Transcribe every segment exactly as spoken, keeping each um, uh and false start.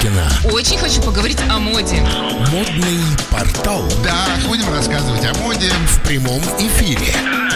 Венкина. Очень хочу поговорить о моде. Модный портал. Да, будем рассказывать о моде В прямом эфире.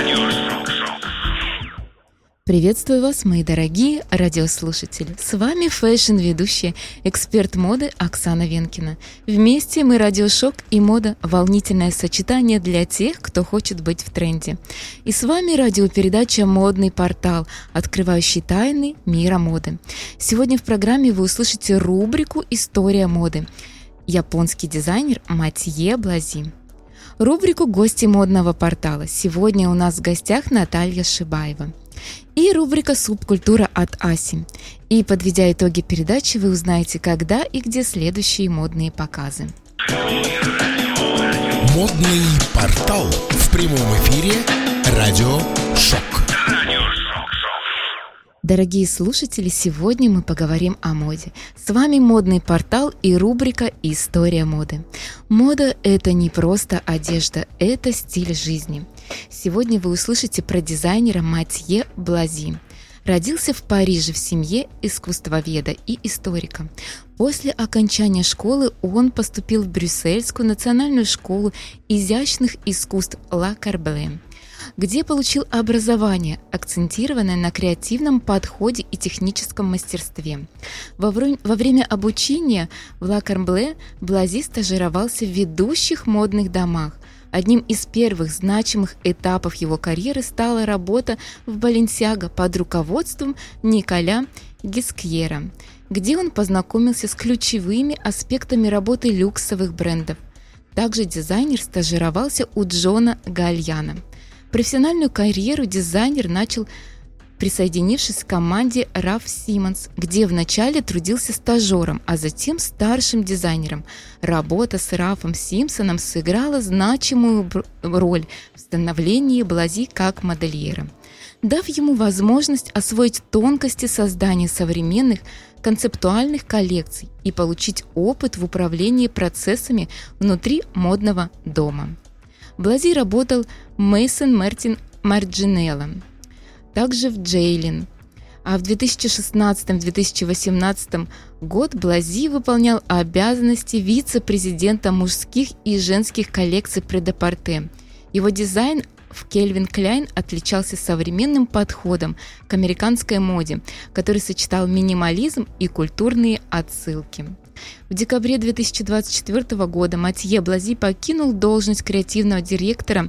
Приветствую вас, мои дорогие радиослушатели. С вами фэшн-ведущая, эксперт моды Оксана Венкина. Вместе мы радиошок и мода – волнительное сочетание для тех, кто хочет быть в тренде. И с вами радиопередача «Модный портал», открывающий тайны мира моды. Сегодня в программе вы услышите рубрику «История моды». Японский дизайнер Матье Блази. Рубрику «Гости модного портала». Сегодня у нас в гостях Наталья Шибаева. И рубрика «Субкультура» от Аси. И, подведя итоги передачи, вы узнаете, когда и где следующие модные показы. Модный портал. В прямом эфире Радио Шок. Дорогие слушатели, сегодня мы поговорим о моде. С вами модный портал и рубрика «История моды». Мода – это не просто одежда, это стиль жизни. Сегодня вы услышите про дизайнера Матье Блази. Родился в Париже в семье искусствоведа и историка. После окончания школы он поступил в Брюссельскую национальную школу изящных искусств Ла Корбеле, где получил образование, акцентированное на креативном подходе и техническом мастерстве. Во, вр... Во время обучения в Ла Корбеле Блази стажировался в ведущих модных домах. Одним из первых значимых этапов его карьеры стала работа в Баленсиаго под руководством Николя Гискьера, где он познакомился с ключевыми аспектами работы люксовых брендов. Также дизайнер стажировался у Джона Гальяна. Профессиональную карьеру дизайнер начал, присоединившись к команде Раф Симмонс, где вначале трудился стажером, а затем старшим дизайнером. Работа с Рафом Симмонсом сыграла значимую роль в становлении Блази как модельера, дав ему возможность освоить тонкости создания современных концептуальных коллекций и получить опыт в управлении процессами внутри модного дома. Блази работал в Мейсон Мартин Марджинелло, также в Джейлин. А в две тысячи шестнадцатом - две тысячи восемнадцатом год Блази выполнял обязанности вице-президента мужских и женских коллекций Прет-а-Порте. Его дизайн в Кельвин Кляйн отличался современным подходом к американской моде, который сочетал минимализм и культурные отсылки. В декабре две тысячи двадцать четвёртого года Матье Блази покинул должность креативного директора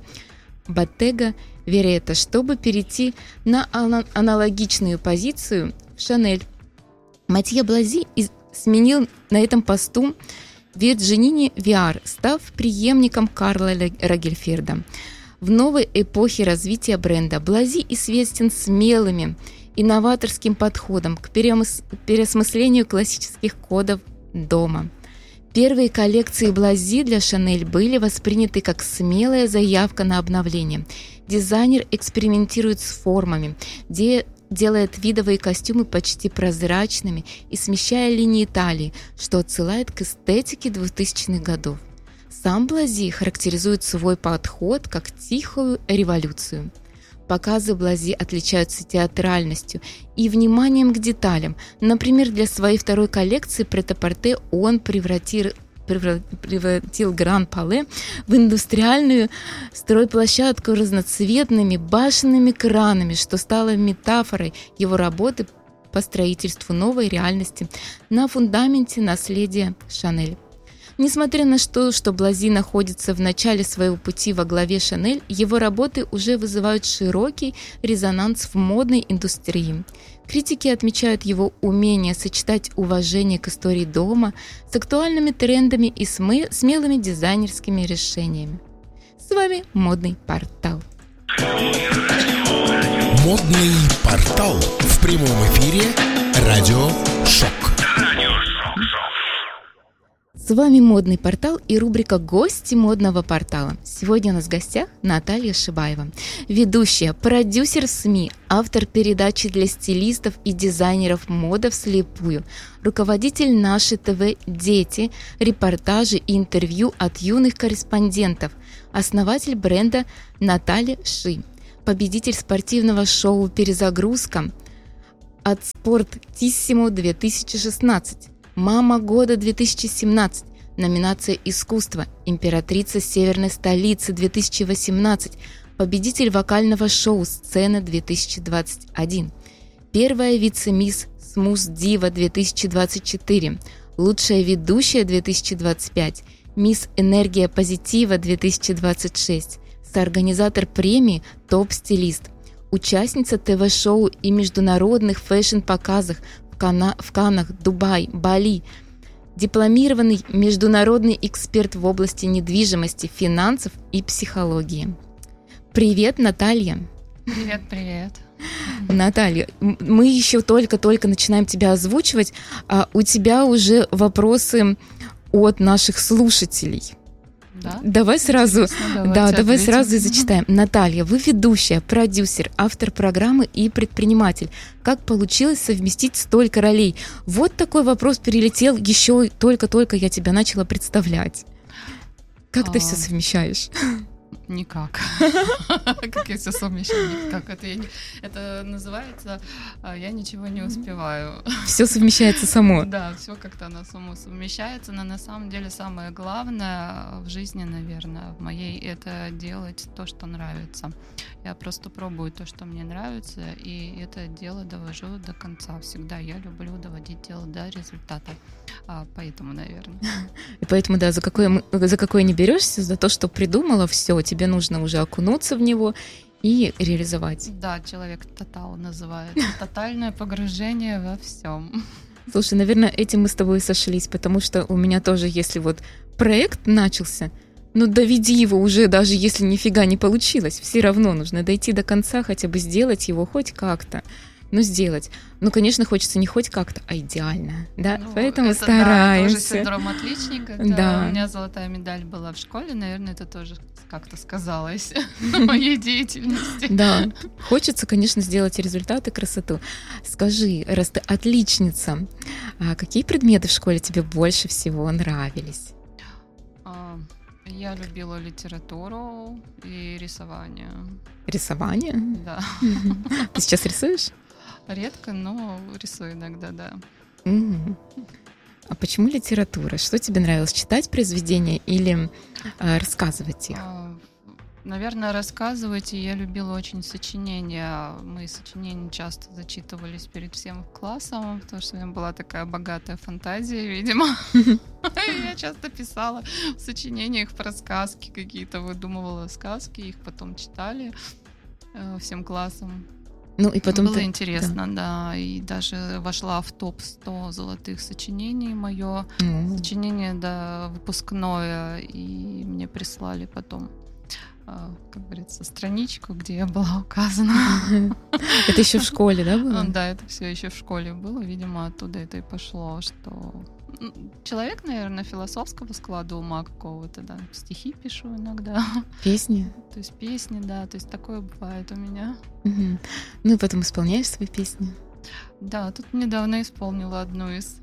Bottega Veneta, чтобы перейти на аналогичную позицию в Шанель. Матье Блази сменил на этом посту Вирджинини Виар, став преемником Карла Лагерфельда. В новой эпохе развития бренда Блази известен смелым инноваторским подходом к переосмыслению классических кодов дома. Первые коллекции Блази для Шанель были восприняты как смелая заявка на обновление. Дизайнер экспериментирует с формами, де делает видовые костюмы почти прозрачными и смещая линии талии, что отсылает к эстетике двухтысячных годов. Сам Блази характеризует свой подход как тихую революцию. Показы Блази отличаются театральностью и вниманием к деталям. Например, для своей второй коллекции Прет-а-Порте он превратил, превратил Гран-Пале в индустриальную стройплощадку разноцветными башенными кранами, что стало метафорой его работы по строительству новой реальности на фундаменте наследия Шанель. Несмотря на то, что Блази находится в начале своего пути во главе Шанель, его работы уже вызывают широкий резонанс в модной индустрии. Критики отмечают его умение сочетать уважение к истории дома с актуальными трендами и смелыми дизайнерскими решениями. С вами Модный портал. Модный портал. В прямом эфире Радио Шок. С вами Модный портал и рубрика «Гости модного портала». Сегодня у нас в гостях Наталья Шибаева, ведущая, продюсер СМИ, автор передачи для стилистов и дизайнеров «Мода вслепую», руководитель нашей ТВ «Дети», репортажи и интервью от юных корреспондентов, основатель бренда Наталья Ши, победитель спортивного шоу «Перезагрузка» от Спортиссимо две тысячи шестнадцать, Мама года две тысячи семнадцать, номинация «Искусство», императрица северной столицы две тысячи восемнадцать, победитель вокального шоу «Сцена» две тысячи двадцать один, первая вице-мисс «Смус Дива» две тысячи двадцать четыре, лучшая ведущая две тысячи двадцать пять, мисс «Энергия позитива» две тысячи двадцать шесть, соорганизатор премии «Топ-стилист», участница ТВ-шоу и международных фэшн-показах в, Кана- в Каннах, Дубай, Бали, дипломированный международный эксперт в области недвижимости, финансов и психологии. Привет, Наталья. Привет, привет. Наталья, мы еще только-только начинаем тебя озвучивать, а у тебя уже вопросы от наших слушателей. Да? Давай сразу, да, давай ответим. сразу и зачитаем. Наталья, вы ведущая, продюсер, автор программы и предприниматель. Как получилось совместить столько ролей? Вот такой вопрос перелетел, еще только-только я тебя начала представлять. Как а... ты все совмещаешь? Никак. Как я все совмещаю? Никак. Это, я не... это называется «я ничего не успеваю». Все совмещается само. Да, все как-то оно само совмещается, но на самом деле самое главное в жизни, наверное, в моей, это делать то, что нравится. Я просто пробую то, что мне нравится, и это дело довожу до конца. Всегда я люблю доводить дело до результата. А, поэтому, наверное. И поэтому, да, за какое, за какое не берешься, за то, что придумала, все, тебе нужно уже окунуться в него и реализовать. Да, человек тотал называет. Тотальное погружение во всем. Слушай, наверное, этим мы с тобой и сошлись, потому что у меня тоже, если вот проект начался, ну доведи его уже, даже если нифига не получилось, все равно нужно дойти до конца, хотя бы сделать его хоть как-то. Ну, сделать. Ну, конечно, хочется не хоть как-то, а идеально, да? Ну, поэтому это, стараемся. Да, тоже синдром отличника. Да. Да. У меня золотая медаль была в школе, наверное, это тоже как-то сказалось на моей деятельности. Да, хочется, конечно, сделать результат и красоту. Скажи, раз ты отличница, а какие предметы в школе тебе больше всего нравились? Я любила литературу и рисование. Рисование? Да. Ты сейчас рисуешь? Редко, но рисую иногда, да. Mm. А почему литература? Что тебе нравилось, читать произведения или а, рассказывать их? Наверное, рассказывать, и я любила очень сочинения. Мы сочинения часто зачитывались перед всем классом, потому что у меня была такая богатая фантазия, видимо. Я часто писала в сочинениях про сказки какие-то, выдумывала сказки, их потом читали всем классом. Ну, и потом было ты... интересно, да. да, и даже вошла в топ сто золотых сочинений мое mm. сочинение, да, выпускное, и мне прислали потом, как говорится, страничку, где я была указана. Это еще в школе, да, было? Да, это все еще в школе было, видимо, оттуда это и пошло, что человек, наверное, философского склада ума какого-то, да, стихи пишу иногда. Песни? То есть песни, да, то есть такое бывает у меня. Угу. Ну и потом исполняешь свои песни? Да, тут недавно исполнила одну из.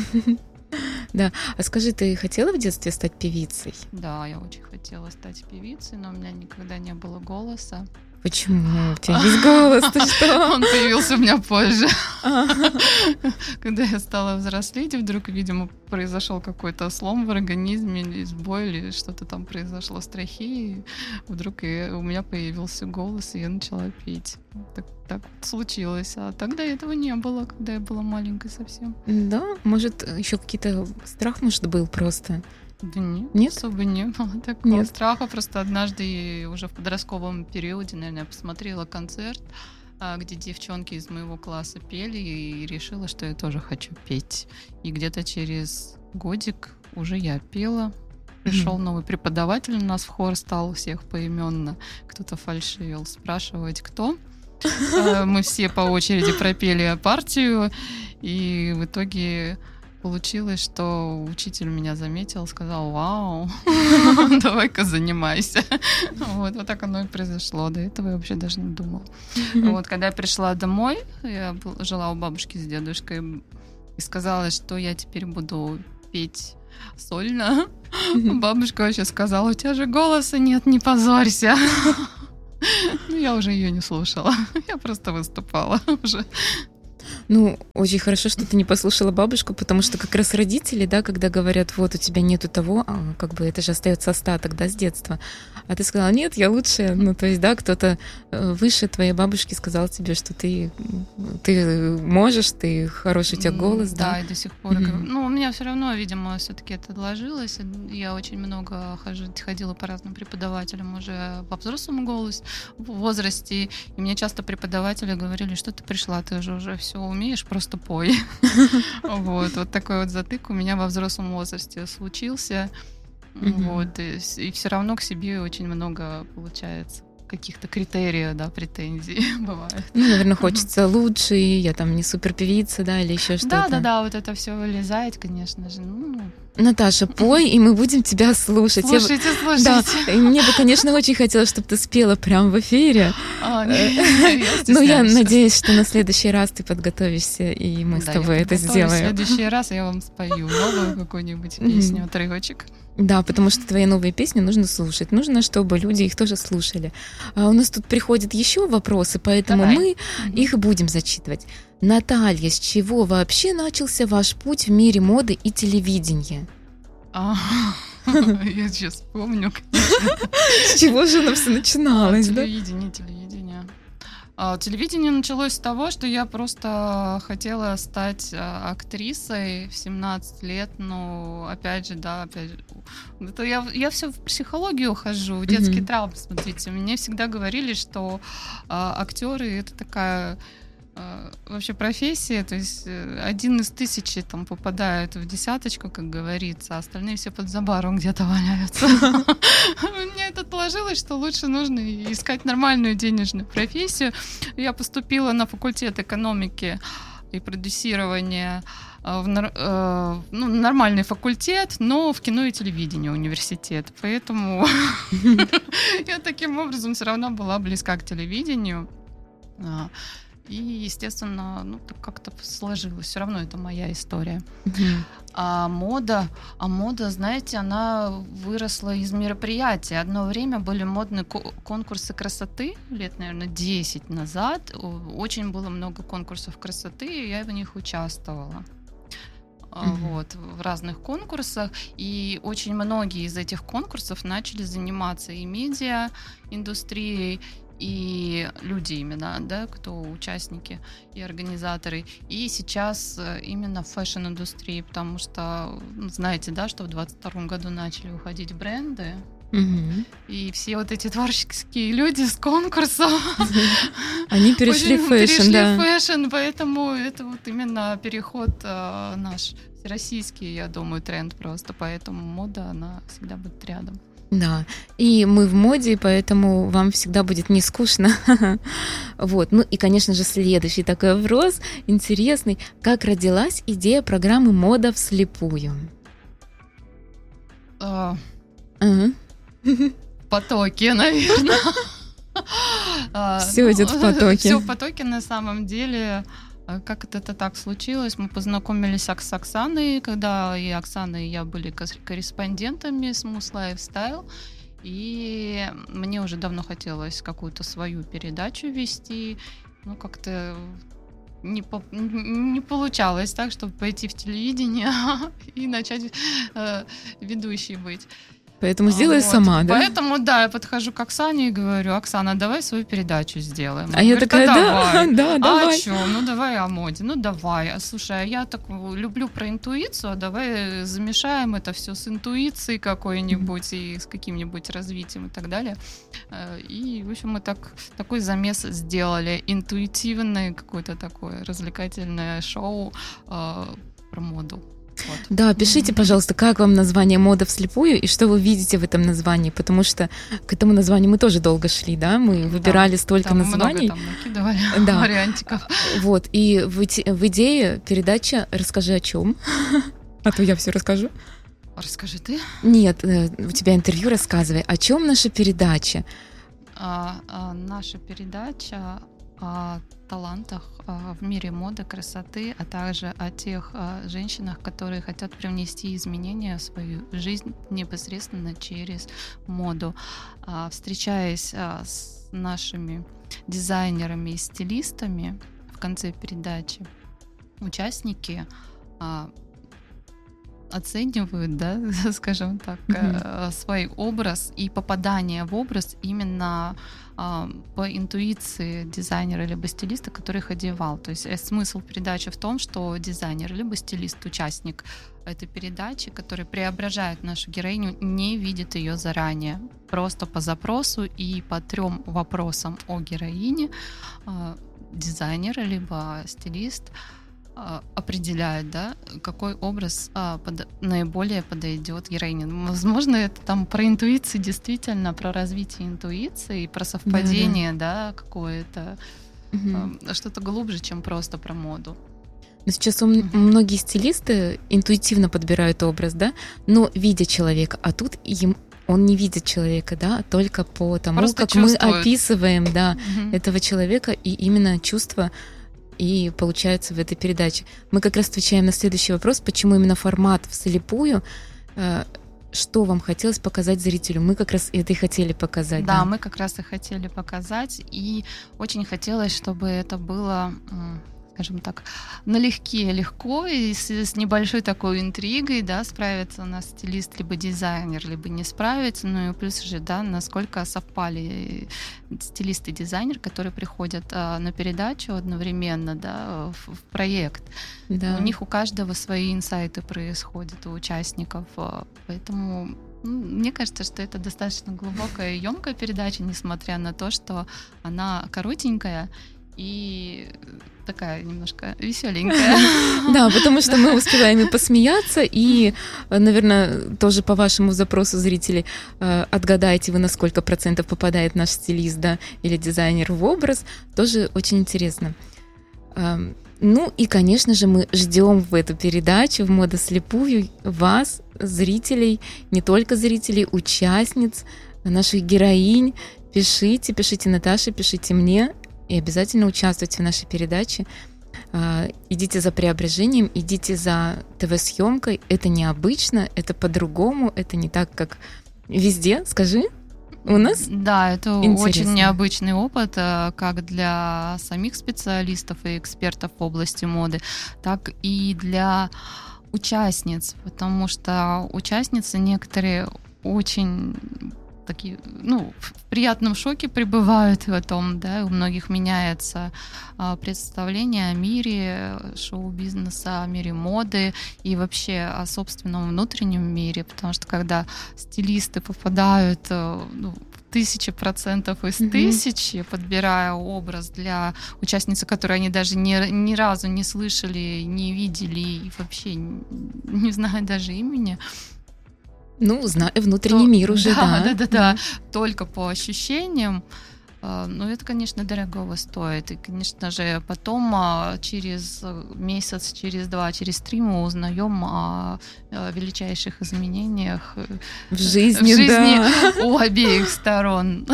Да, а скажи, ты хотела в детстве стать певицей? Да, я очень хотела стать певицей, но у меня никогда не было голоса. Почему? У тебя есть голос, ты что? Он появился у меня позже. Когда я стала взрослеть, вдруг, видимо, произошел какой-то слом в организме, или сбой, или что-то там произошло с трахеей. Вдруг у меня появился голос, и я начала петь. Так, так случилось. А тогда этого не было, когда я была маленькой совсем. Да? Может, еще какие-то страх, может, был просто? Да нет, нет? особо не было такого нет. страха. Просто однажды уже в подростковом периоде, наверное, я посмотрела концерт, где девчонки из моего класса пели, и решила, что я тоже хочу петь. И где-то через годик уже я пела. Пришел mm-hmm. новый преподаватель у нас в хор, стал всех поименно. Кто-то фальшивил спрашивать, кто. Мы все по очереди пропели партию, и в итоге получилось, что учитель меня заметил, сказал: «Вау, давай-ка занимайся». Вот, вот так оно и произошло. До этого я вообще даже не думала. Вот, когда я пришла домой, я жила у бабушки с дедушкой, и сказала, что я теперь буду петь сольно. Бабушка вообще сказала: «У тебя же голоса нет, не позорься». Ну, я уже ее не слушала. Я просто выступала уже. Ну, очень хорошо, что ты не послушала бабушку, потому что как раз родители, да, когда говорят, вот у тебя нету того, а, как бы это же остается остаток, да, с детства. А ты сказала, нет, я лучшая. Ну, то есть, да, кто-то выше твоей бабушки сказал тебе, что ты, ты можешь, ты хороший у тебя голос, да? Да, и до сих пор. Mm-hmm. Ну, у меня все равно, видимо, все-таки это отложилось. Я очень много хожу, ходила по разным преподавателям уже по взрослому голосу, в возрасте. И мне часто преподаватели говорили, что ты пришла, ты же уже все умеешь, просто пой. Вот, вот такой вот затык у меня во взрослом возрасте случился. Вот, и все равно к себе очень много получается каких-то критериев, да, претензий бывает. Ну, наверное, хочется лучше, я там не суперпевица, да, или еще что-то. Да, да, да, вот это все вылезает, конечно же. Ну, Наташа, пой, и мы будем тебя слушать. Слушайте, я... слушайте. Да, и мне бы, конечно, очень хотелось, чтобы ты спела прямо в эфире. А, я ну, я надеюсь, что на следующий раз ты подготовишься, и мы да, с тобой это сделаем. В следующий раз я вам спою новую какую-нибудь песню, отрывочек. Да, потому что твои новые песни нужно слушать. Нужно, чтобы люди их тоже слушали. А у нас тут приходят еще вопросы, поэтому Давай. мы угу. их будем зачитывать. Наталья, с чего вообще начался ваш путь в мире моды и телевидения? А, я сейчас помню, конечно. С чего же оно все начиналось, да? Телевидение, телевидение. Телевидение началось с того, что я просто хотела стать актрисой в семнадцать лет, но опять же, да, опять же, это я, я все в психологию хожу, в детские mm-hmm. травмы, смотрите. Мне всегда говорили, что а, актеры это такая а, вообще профессия, то есть один из тысячи там попадает в десяточку, как говорится, а остальные все под забаром где-то валяются. Мне это отложилось, что лучше нужно искать нормальную денежную профессию. Я поступила на факультет экономики и продюсирования в э, ну, нормальный факультет, но в кино и телевидение университет. Поэтому я таким образом все равно была близка к телевидению. И, естественно, ну, так как-то сложилось. Все равно это моя история. Mm-hmm. А мода, а мода, знаете, она выросла из мероприятий. Одно время были модные конкурсы красоты, лет, наверное, десять назад. Очень было много конкурсов красоты, и я в них участвовала. Mm-hmm. Вот, в разных конкурсах. И очень многие из этих конкурсов начали заниматься и медиа-индустрией, и люди именно, да, кто участники и организаторы. И сейчас именно в фэшн-индустрии, потому что, знаете, да, что в двадцать втором году начали уходить бренды, угу. и все вот эти творческие люди с конкурсов они перешли в фэшн, да. Перешли в фэшн, поэтому это вот именно переход наш всероссийский, я думаю, тренд просто, поэтому мода, она всегда будет рядом. Да, и мы в моде, поэтому вам всегда будет не скучно. Вот, ну и, конечно же, следующий такой вопрос интересный. Как родилась идея программы «Мода вслепую»? Uh, uh-huh. Потоки, наверное. Все идет в потоке. Все в потоке на самом деле. Как это так случилось? Мы познакомились с Оксаной, когда и Оксана, и я были корреспондентами с Mousse Lifestyle, и мне уже давно хотелось какую-то свою передачу вести, ну как-то не, по, не получалось так, чтобы пойти в телевидение и начать э, ведущей быть. Поэтому сделай вот. Сама, да? Поэтому, да, я подхожу к Оксане и говорю: Оксана, давай свою передачу сделаем. А я такая, да, давай. да, а давай. А что? Ну, давай о моде, ну, давай. А, слушай, а я так люблю про интуицию, а давай замешаем это все с интуицией какой-нибудь mm-hmm. и с каким-нибудь развитием и так далее. И, в общем, мы так, такой замес сделали. Интуитивное какое-то такое развлекательное шоу э, про моду. Вот. Да, пишите, пожалуйста, как вам название «Мода вслепую» и что вы видите в этом названии, потому что к этому названию мы тоже долго шли, да, мы выбирали да, столько там названий. Много там накидывали да. вариантиков. Вот, и в, в идее передача «Расскажи о чем», а то я все расскажу. Расскажи ты. Нет, у тебя интервью, рассказывай. О чем наша передача? А, а, наша передача о талантах в мире моды, красоты, а также о тех женщинах, которые хотят привнести изменения в свою жизнь непосредственно через моду. Встречаясь с нашими дизайнерами и стилистами в конце передачи, участники а, оценивают, да, скажем так, Мгм. свой образ и попадание в образ именно а, по интуиции дизайнера либо стилиста, который их одевал. То есть э, смысл передачи в том, что дизайнер либо стилист, участник этой передачи, который преображает нашу героиню, не видит ее заранее. Просто по запросу и по трем вопросам о героине а, дизайнер либо стилист а, определяет, да, какой образ а, под- наиболее подойдет героине. Ну, возможно, это там про интуицию, действительно, про развитие интуиции, про совпадение, да, какое-то, Мгм. а, что-то глубже, чем просто про моду. Но сейчас у м- Мгм. многие стилисты интуитивно подбирают образ, да, но видя человека, а тут им он не видит человека, да, только по тому, Просто как мы чувствует. описываем, да, Мгм. этого человека, и именно чувства и получается в этой передаче. Мы как раз отвечаем на следующий вопрос, почему именно формат вслепую, э, что вам хотелось показать зрителю. Мы как раз это и хотели показать. Да, Да, мы как раз и хотели показать, и очень хотелось, чтобы это было, м, скажем так, налегке, легко, и с, с небольшой такой интригой, да, справится у нас стилист, либо дизайнер, либо не справится, ну и плюс же, да, насколько совпали стилист и дизайнер, которые приходят а, на передачу одновременно, да, в, в проект. да. У них у каждого свои инсайты происходят, у участников, а, поэтому ну, мне кажется, что это достаточно глубокая и емкая передача, несмотря на то, что она коротенькая и такая немножко веселенькая. Да, потому что мы успеваем и посмеяться, и, наверное, тоже по вашему запросу зрителей э, отгадайте вы, на сколько процентов попадает наш стилист, да, или дизайнер в образ, тоже очень интересно. Эм, Ну и, конечно же, мы ждем в эту передачу, в «Мода слепую» вас, зрителей, не только зрителей, участниц, наших героинь. Пишите, пишите Наташе, пишите мне, и обязательно участвуйте в нашей передаче. А, Идите за преображением, идите за ТВ-съемкой. Это необычно, это по-другому, это не так, как везде. Скажи, у нас? Да, это Интересно. очень необычный опыт, э, как для самих специалистов и экспертов в области моды, так и для участниц, потому что участницы некоторые очень такие, ну, в приятном шоке пребывают в том, да, у многих меняется а, представление о мире шоу-бизнеса, о мире моды и вообще о собственном внутреннем мире, потому что когда стилисты попадают э, ну, в тысячи процентов из Мгм. тысячи, подбирая образ для участницы, которую они даже ни, ни разу не слышали, не видели и вообще не, не знают даже имени, Ну, зная внутренний то- мир уже, да. да, да, да, только по ощущениям. А, Ну, это, конечно, дорогого стоит. И, конечно же, потом а, через э, месяц, через два, через три мы узнаем о э, величайших изменениях э, В жизни, в жизни да. у обеих сторон.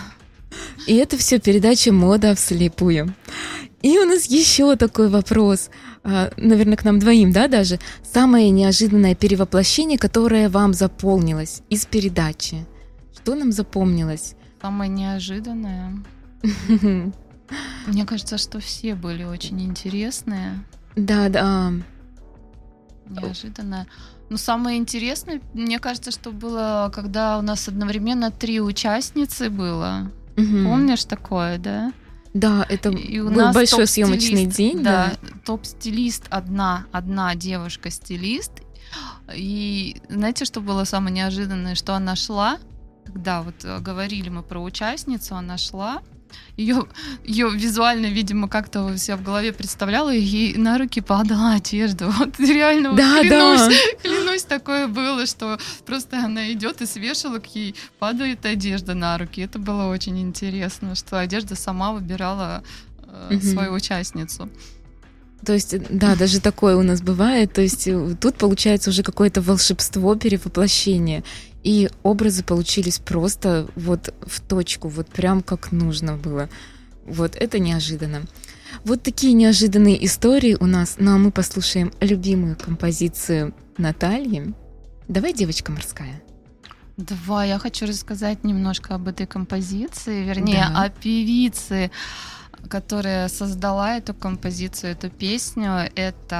И это все передача «Мода вслепую». И у нас еще такой вопрос, а, наверное, к нам двоим, да, даже. Самое неожиданное перевоплощение, которое вам запомнилось из передачи. Что нам запомнилось? Самое неожиданное. Мне кажется, что все были очень интересные, Да, да. неожиданное. Но самое интересное, мне кажется, что было, когда у нас одновременно три участницы было. Мгм. Помнишь такое, да? Да, это И у был нас большой топ-стилист, съемочный день, да. топ-стилист одна, одна девушка-стилист. И знаете, что было самое неожиданное? Что она шла, когда вот э, говорили мы про участницу, она шла, ее, ее визуально, видимо, как-то у себя в голове представляла, и ей на руки падала одежда. Вот реально, вот Да, клянусь, да. клянусь, такое было, что просто она идет, и с вешалок ей падает одежда на руки. Это было очень интересно, что одежда сама выбирала э, Мгм. свою участницу. То есть, да, даже такое у нас бывает. То есть э, тут получается уже какое-то волшебство перевоплощения. И образы получились просто вот в точку, вот прям как нужно было. Вот это неожиданно. Вот такие неожиданные истории у нас. Ну а мы послушаем любимую композицию Натальи. Давай, девочка морская. Давай, я хочу рассказать немножко об этой композиции, вернее, Да. о певице которая создала эту композицию, эту песню. Это